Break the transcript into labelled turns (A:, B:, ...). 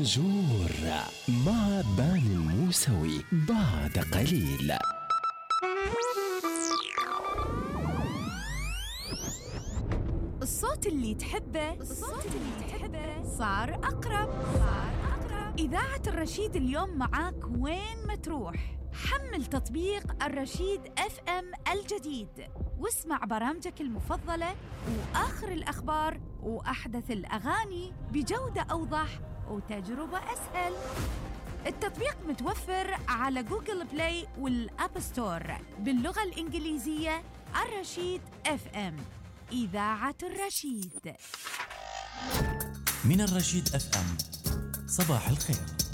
A: بونجور مع بان الموسوي بعد قليل.
B: الصوت اللي تحبه صار أقرب. إذاعة الرشيد اليوم معاك وين ما تروح. حمل تطبيق الرشيد FM الجديد واسمع برامجك المفضلة وآخر الأخبار وأحدث الأغاني بجودة أوضح وتجربة أسهل. التطبيق متوفر على جوجل بلاي والأب ستور باللغة الإنجليزية. الرشيد FM، إذاعة الرشيد.
C: من الرشيد FM، صباح الخير.